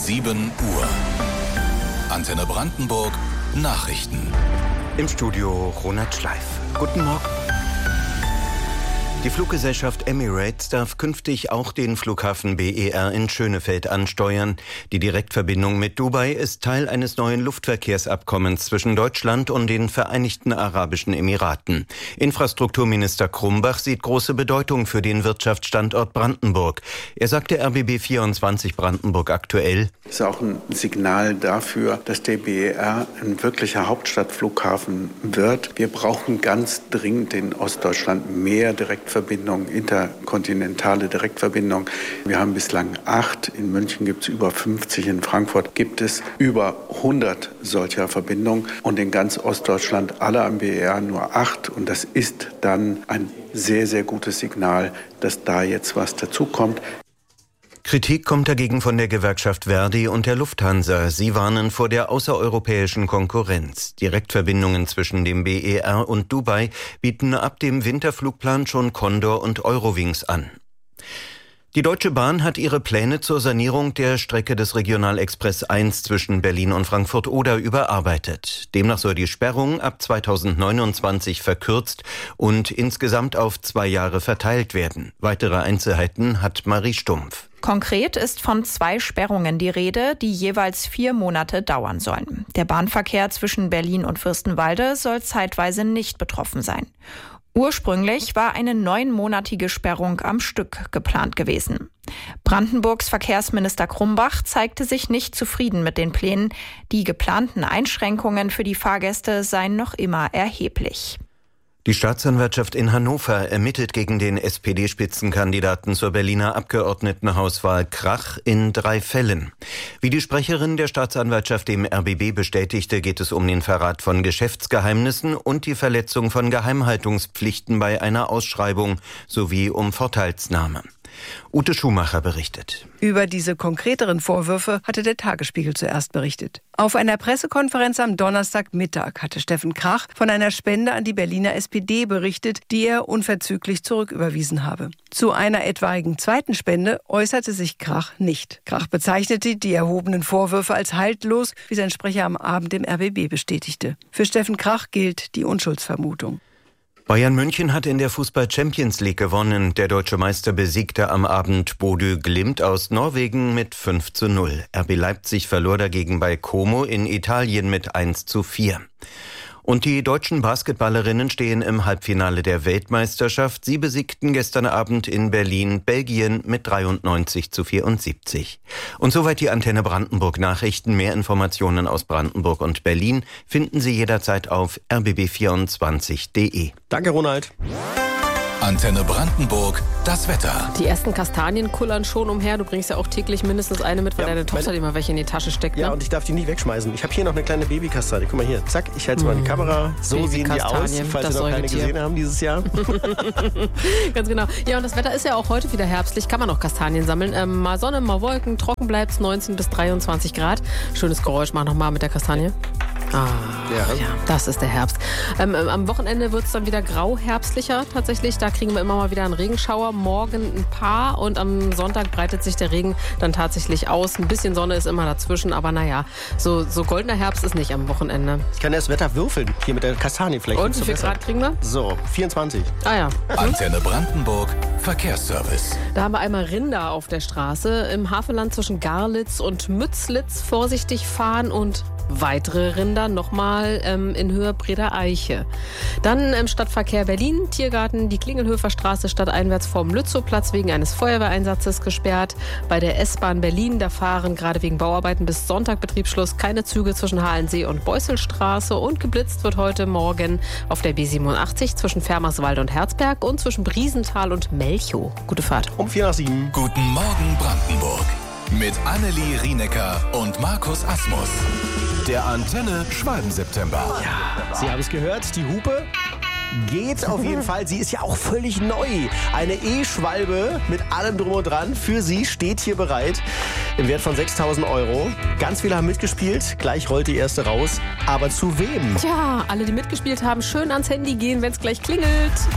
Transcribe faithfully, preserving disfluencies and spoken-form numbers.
sieben Uhr. Antenne Brandenburg Nachrichten. Im Studio Ronald Schleif. Guten Morgen. Die Fluggesellschaft Emirates darf künftig auch den Flughafen B E R in Schönefeld ansteuern. Die Direktverbindung mit Dubai ist Teil eines neuen Luftverkehrsabkommens zwischen Deutschland und den Vereinigten Arabischen Emiraten. Infrastrukturminister Krumbach sieht große Bedeutung für den Wirtschaftsstandort Brandenburg. Er sagte R B B vierundzwanzig Brandenburg aktuell: Das ist auch ein Signal dafür, dass der B E R ein wirklicher Hauptstadtflughafen wird. Wir brauchen ganz dringend in Ostdeutschland mehr Direktverbindungen. Verbindung, interkontinentale Direktverbindung. Wir haben bislang acht. In München gibt es über fünfzig. In Frankfurt gibt es über hundert solcher Verbindungen. Und in ganz Ostdeutschland alle am B E R nur acht. Und das ist dann ein sehr, sehr gutes Signal, dass da jetzt was dazukommt. Kritik kommt dagegen von der Gewerkschaft Verdi und der Lufthansa. Sie warnen vor der außereuropäischen Konkurrenz. Direktverbindungen zwischen dem B E R und Dubai bieten ab dem Winterflugplan schon Condor und Eurowings an. Die Deutsche Bahn hat ihre Pläne zur Sanierung der Strecke des Regionalexpress eins zwischen Berlin und Frankfurt-Oder überarbeitet. Demnach soll die Sperrung ab zweitausendneunundzwanzig verkürzt und insgesamt auf zwei Jahre verteilt werden. Weitere Einzelheiten hat Marie Stumpf. Konkret ist von zwei Sperrungen die Rede, die jeweils vier Monate dauern sollen. Der Bahnverkehr zwischen Berlin und Fürstenwalde soll zeitweise nicht betroffen sein. Ursprünglich war eine neunmonatige Sperrung am Stück geplant gewesen. Brandenburgs Verkehrsminister Krumbach zeigte sich nicht zufrieden mit den Plänen. Die geplanten Einschränkungen für die Fahrgäste seien noch immer erheblich. Die Staatsanwaltschaft in Hannover ermittelt gegen den S P D-Spitzenkandidaten zur Berliner Abgeordnetenhauswahl Krach in drei Fällen. Wie die Sprecherin der Staatsanwaltschaft dem R B B bestätigte, geht es um den Verrat von Geschäftsgeheimnissen und die Verletzung von Geheimhaltungspflichten bei einer Ausschreibung sowie um Vorteilsnahme. Ute Schumacher berichtet. Über diese konkreteren Vorwürfe hatte der Tagesspiegel zuerst berichtet. Auf einer Pressekonferenz am Donnerstagmittag hatte Steffen Krach von einer Spende an die Berliner S P D berichtet, die er unverzüglich zurücküberwiesen habe. Zu einer etwaigen zweiten Spende äußerte sich Krach nicht. Krach bezeichnete die erhobenen Vorwürfe als haltlos, wie sein Sprecher am Abend dem R B B bestätigte. Für Steffen Krach gilt die Unschuldsvermutung. Bayern München hat in der Fußball-Champions League gewonnen. Der deutsche Meister besiegte am Abend Bodø Glimt aus Norwegen mit fünf zu null. R B Leipzig verlor dagegen bei Como in Italien mit eins zu vier. Und die deutschen Basketballerinnen stehen im Halbfinale der Weltmeisterschaft. Sie besiegten gestern Abend in Berlin Belgien mit dreiundneunzig zu vierundsiebzig. Und soweit die Antenne Brandenburg Nachrichten. Mehr Informationen aus Brandenburg und Berlin finden Sie jederzeit auf r b b vierundzwanzig punkt de. Danke, Ronald. Antenne Brandenburg, das Wetter. Die ersten Kastanien kullern schon umher. Du bringst ja auch täglich mindestens eine mit, weil ja, deine Tochter dir mal welche in die Tasche steckt. Ne? Ja, und ich darf die nicht wegschmeißen. Ich habe hier noch eine kleine Babykastanie. Guck mal hier, zack, ich halte mal die Kamera. So sehen die aus, falls Sie noch keine gesehen haben dieses Jahr. Ganz genau. Ja, und das Wetter ist ja auch heute wieder herbstlich. Kann man noch Kastanien sammeln. Ähm, mal Sonne, mal Wolken, trocken bleibt's, neunzehn bis dreiundzwanzig Grad. Schönes Geräusch, mach nochmal mit der Kastanie. Ah, ja. ja, das ist der Herbst. Ähm, am Wochenende wird es dann wieder grau-herbstlicher tatsächlich. Da kriegen wir immer mal wieder einen Regenschauer. Morgen ein paar und am Sonntag breitet sich der Regen dann tatsächlich aus. Ein bisschen Sonne ist immer dazwischen, aber naja, so, so goldener Herbst ist nicht am Wochenende. Ich kann das Wetter würfeln, hier mit der Kastanie vielleicht. Und wie viel Grad kriegen wir? So, vierundzwanzig. Ah ja. Antenne Brandenburg, Verkehrsservice. Da haben wir einmal Rinder auf der Straße. Im Hafenland zwischen Garlitz und Mützlitz vorsichtig fahren und weitere Rinder nochmal ähm, in Höhe Breder Eiche. Dann im Stadtverkehr Berlin, Tiergarten, die Klingelhöfer Straße stadteinwärts vom Lützowplatz wegen eines Feuerwehreinsatzes gesperrt. Bei der S-Bahn Berlin, da fahren gerade wegen Bauarbeiten bis Sonntag Betriebsschluss keine Züge zwischen Halensee und Beuselstraße und geblitzt wird heute Morgen auf der B siebenundachtzig zwischen Fermerswalde und Herzberg und zwischen Briesenthal und Melchow. Gute Fahrt. Um vier nach sieben. Guten Morgen Brandenburg. Mit Annelie Rienecker und Markus Asmus. Der Antenne Schwalben-September. Ja, Sie haben es gehört, die Hupe geht auf jeden Fall. Sie ist ja auch völlig neu. Eine E-Schwalbe mit allem drum und dran. Für Sie steht hier bereit. Im Wert von sechstausend Euro. Ganz viele haben mitgespielt. Gleich rollt die erste raus. Aber zu wem? Tja, alle, die mitgespielt haben, schön ans Handy gehen, wenn es gleich klingelt.